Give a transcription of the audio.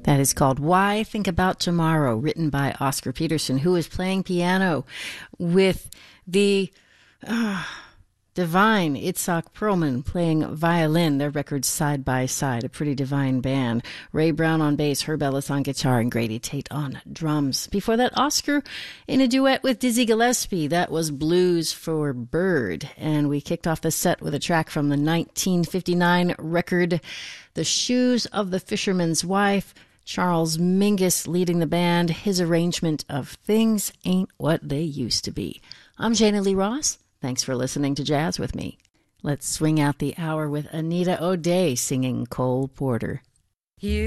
That is called Why Think About Tomorrow, written by Oscar Peterson, who is playing piano with the divine Itzhak Perlman playing violin. Their records side by side, a pretty divine band. Ray Brown on bass, Herb Ellis on guitar, and Grady Tate on drums. Before that, Oscar in a duet with Dizzy Gillespie. That was Blues for Bird. And we kicked off the set with a track from the 1959 record, The Shoes of the Fisherman's Wife. Charles Mingus leading the band, his arrangement of Things Ain't What They Used to Be. I'm Jana Lee Ross. Thanks for listening to Jazz with me. Let's swing out the hour with Anita O'Day singing Cole Porter. You